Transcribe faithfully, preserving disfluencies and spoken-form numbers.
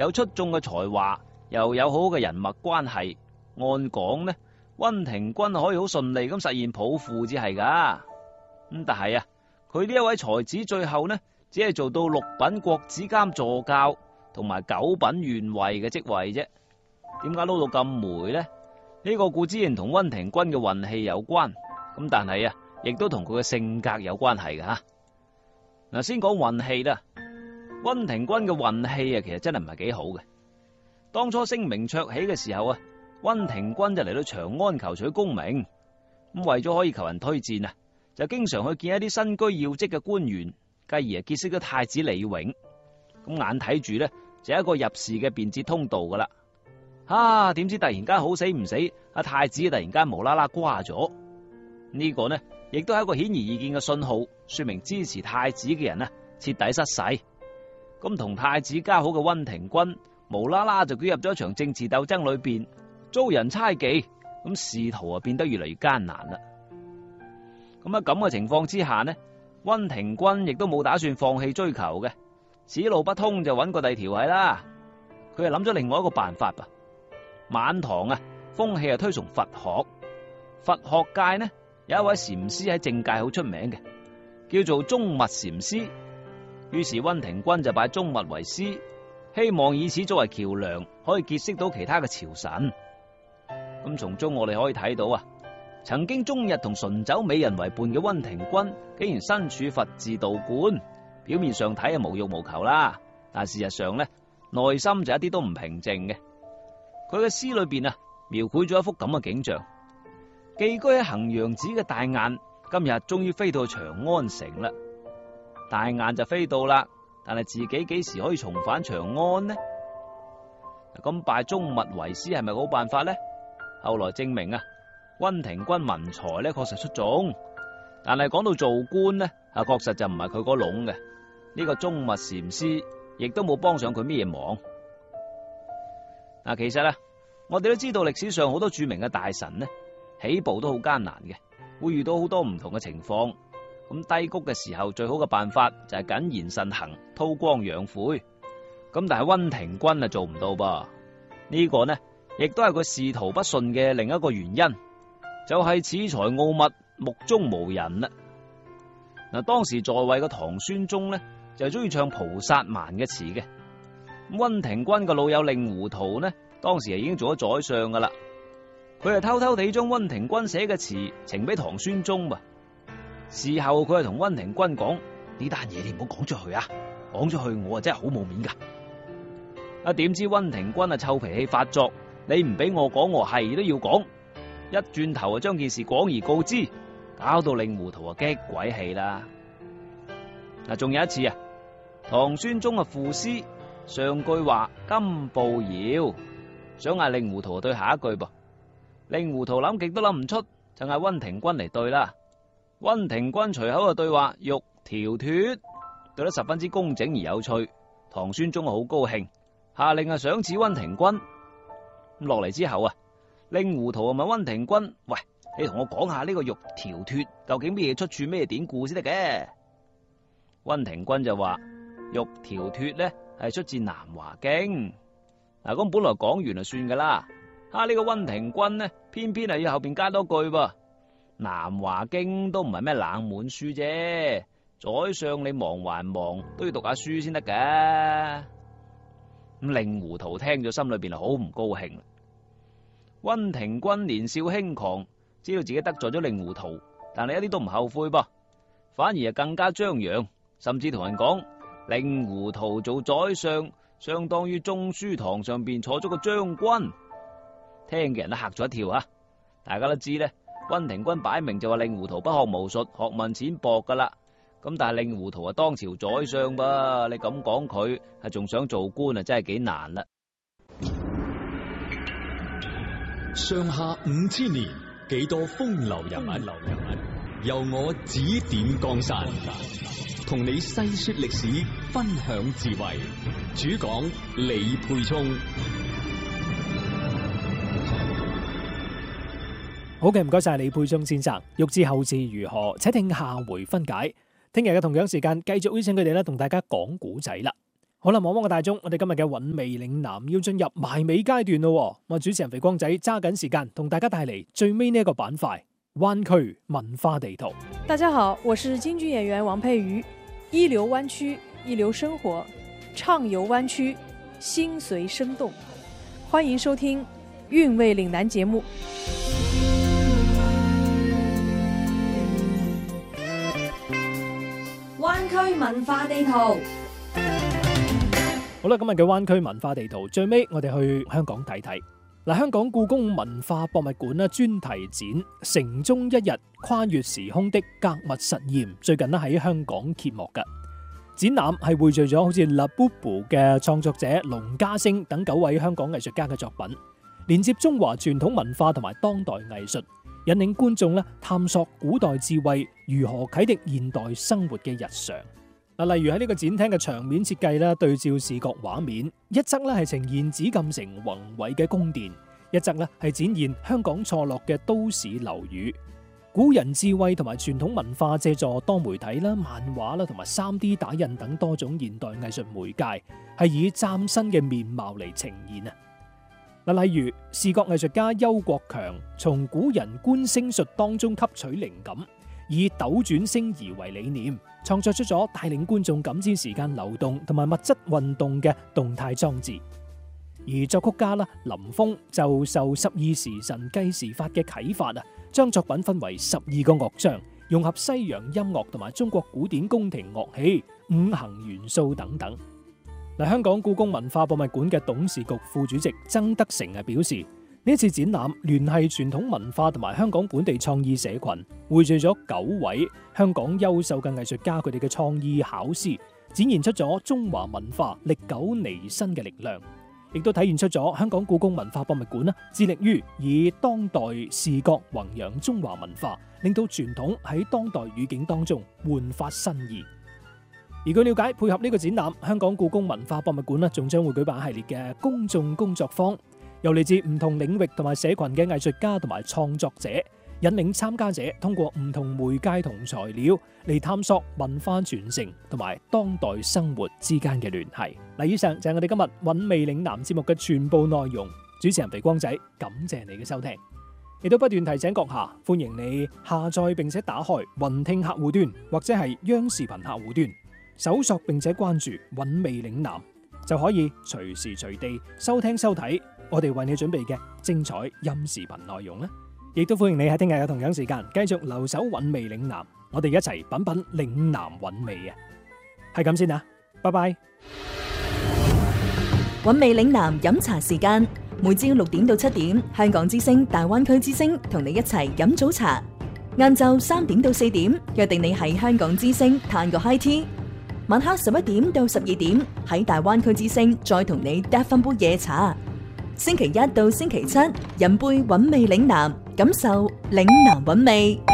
有出眾嘅才華，又有好嘅人脈關係，按講呢，溫庭筠可以好順利咁實現抱負至係噶。咁但係啊，佢呢一位才子最後呢，只係做到六品國子監助教同埋九品縣尉嘅職位啫。點解撈到咁霉呢？呢個固然同溫庭筠嘅運氣有關，咁但係啊，亦都同佢嘅性格有關係噶吓。嗱，先講運氣啦。溫庭筠嘅運氣啊，其實真係唔係幾好嘅。當初聲名鵲起嘅時候啊，溫庭筠就嚟到長安求取功名，咁為咗可以求人推薦啊，就經常去見一啲身居要職嘅官員，繼而結識咗太子李榮。咁眼睇住咧，就一個入仕嘅便捷通道噶啦。啊，點知突然間好死唔死，阿太子突然間無啦啦瓜咗。呢個呢，亦都係一個顯而易見嘅信號，說明支持太子嘅人啊徹底失勢。咁同太子交好嘅溫庭筠，無啦啦就捲入咗一場政治鬥爭裏邊，遭人猜忌，咁仕途啊變得越嚟越艱難啦。咁喺咁嘅情況之下呢，溫庭筠亦都冇打算放棄追求嘅，此路不通就揾個第二條係啦。佢係諗咗另外一個辦法噃。晚唐啊，風氣係推崇佛學，佛學界呢有一位禪師喺政界好出名嘅，叫做宗密禪師。於是溫庭筠就拜宗密為師，希望以此作為橋樑，可以結識到其他嘅朝臣。咁從中我哋可以睇到啊，曾經終日同醇酒美人為伴嘅溫庭筠，竟然身處佛寺道觀，表面上睇係無欲無求啦，但事實上呢，內心就一啲都唔平靜嘅。佢嘅詩裏邊啊，描繪咗一幅咁嘅景象：寄居喺衡陽寺嘅大雁，今日終於飛到長安城啦。大雁就飛到啦，但係自己幾時可以重返長安呢？咁拜宗密為師係咪好辦法呢？後來證明啊，溫庭筠文才咧確實出眾，但係講到做官呢，啊確實就唔係佢嗰籠嘅。呢個宗密禪師亦都冇幫上佢咩忙。嗱，其實啊，我哋都知道歷史上好多著名嘅大臣呢，起步都好艱難嘅，會遇到好多唔同嘅情況。咁低谷嘅時候，最好嘅辦法就係謹言慎行，韜光養晦。咁但係溫庭筠啊做唔到噃。呢個呢，亦都係佢仕途不順嘅另一個原因，就係恃才傲物，目中無人啦。嗱，當時在位嘅唐宣宗呢，就係中意唱菩薩蠻嘅詞嘅。溫庭筠嘅老友令狐圖呢，當時係已經做咗宰相噶啦。佢係偷偷地將溫庭筠寫嘅詞呈俾唐宣宗噃。事後佢係同溫庭筠講：呢單嘢你唔好講出去啊，講出去我啊真係好冇面噶。啊，點知溫庭筠啊臭脾氣發作，你唔俾我講，我係都要講。一轉頭啊將件事廣而告之，搞到令狐圖啊激鬼氣啦。嗱，仲有一次啊，唐宣宗啊賦詩，上句話金步搖，想嗌令狐圖對下一句噃。令狐圖諗極都諗唔出，就嗌溫庭筠嚟對啦。溫庭筠隨口嘅對話玉條脫，對得十分之工整而有趣。唐宣宗啊好高興，下令啊賞賜溫庭筠。咁落嚟之後啊，令狐圖啊問溫庭筠：喂，你同我講下呢個玉條脫究竟咩出處咩典故先得嘅？溫庭筠就話：玉條脫咧係出自《南華經》。嗱，咁本來講完就算噶啦，啊呢個溫庭筠呢，偏偏係要後邊加多句噃。《南華經》都唔係咩冷門書啫，宰相你忙還忙都要讀下書先得㗎。咁令狐圖聽咗心裏邊係好唔高興。溫庭筠年少輕狂，知道自己得罪咗令狐圖，但係一啲都唔後悔噃，反而係更加張揚，甚至同人講令狐圖做宰相，相當於中書堂上邊坐咗個將軍。聽嘅人都嚇咗一跳啊！大家都知咧。溫庭筠擺明就話令狐圖不學無術，學問淺薄噶啦。咁但係令狐圖啊當朝宰相噃，你咁講佢係仲想做官啊，真係幾難啦。 上下五千年，幾多風流人物，流人物由我指點江山，同你細說歷史，分享智慧。主講李沛聰。 好嘅，唔該晒李沛聰先生。欲知後事如何，且聽下回分解。聽日嘅同樣時間繼續邀請佢哋咧，同大家講古仔啦。 好啦，望望個大鐘，我哋今日嘅韻味嶺南要進入埋尾階段咯。我主持人肥光仔揸緊時間同大家帶嚟最尾呢一個板塊——灣區文化地圖。 大家好，我是京劇演員王佩瑜。一流灣區，一流生活，暢遊灣區，心隨生動。歡迎收聽韻味嶺南節目。 灣區文化地圖。 好啦，今日嘅灣區文化地圖最尾，我哋去香港睇睇。嗱，香港故宮文化博物館咧專題展《城中一日：跨越時空的格物實驗》，最近咧喺香港揭幕嘅展覽係匯聚咗好似 Labubu 嘅創作者龍家星等九位香港藝術家嘅作品，連接中華傳統文化同埋當代藝術，引領觀眾咧探索古代智慧如何啟迪現代生活嘅日常。嗱，例如喺呢個展廳嘅場面設計咧，對照視覺畫面，一則咧係呈現紫禁城宏偉嘅宮殿，一則咧係展現香港錯落嘅都市樓宇。古人智慧同埋傳統文化借助多媒體啦、漫畫啦同埋 三 D 打印等多種現代藝術媒介，係以嶄新嘅面貌嚟呈現啊！嗱，例如視覺藝術家邱國強從古人觀星術當中吸取靈感，以斗轉星移為理念，創作出咗帶領觀眾感知時間流動同埋物質運動嘅動態裝置。而作曲家啦林峰就受十二時辰計時法嘅啟發啊，將作品分為十二個樂章，融合西洋音樂同埋中國古典宮廷樂器、五行元素等等。嗱，香港故宮文化博物館嘅董事局副主席曾德成係表示，呢次展覽聯繫傳統文化同埋香港本地創意社群，匯聚咗九位香港優秀嘅藝術家，佢哋嘅創意巧思，展現出咗中華文化歷久彌新嘅力量，亦都體現出咗香港故宮文化博物館啦，致力於以當代視覺弘揚中華文化，令到傳統喺當代語境當中煥發新意。而據了解，配合呢個展覽，香港故宮文化博物館啦，仲將會舉辦一系列嘅公眾工作坊，由嚟自唔同領域同埋社群嘅藝術家同埋創作者，引領參加者通過唔同媒介同材料嚟探索文化傳承同埋當代生活之間嘅聯繫。嗱，以上就係我哋今日韻味嶺南節目嘅全部內容。主持人肥光仔，感謝你嘅收聽，亦都不斷提醒閣下，歡迎你下載並且打開雲聽客戶端或者係央視頻客戶端，搜索並且關注韻味嶺南，就可以隨時隨地收聽收睇我哋為你準備嘅精彩音視頻內容啦。亦都歡迎你喺聽日嘅同樣時間繼續留守韻味嶺南，我哋一齊品品嶺南韻味啊！係咁先啊，拜拜。 韻味嶺南飲茶時間，每朝六點到七點，香港之聲、大灣區之聲同你一齊飲早茶。晏晝三點到四點，約定你喺香港之聲嘆個 high tea。晚黑十一點到十二點，喺大灣區之聲再同你嗒翻杯夜茶。星期一到星期七，飲杯韻味嶺南，感受嶺南韻味。